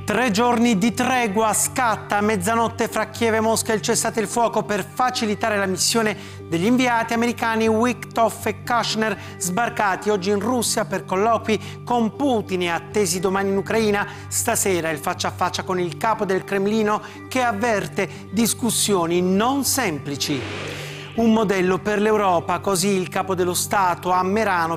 3 giorni di tregua, scatta a mezzanotte fra Kiev e Mosca il cessate il fuoco per facilitare la missione degli inviati americani Witkoff e Kushner, sbarcati oggi in Russia per colloqui con Putin e attesi domani in Ucraina. Stasera il faccia a faccia con il capo del Cremlino che avverte discussioni non semplici. Un modello per l'Europa, così il capo dello Stato a Merano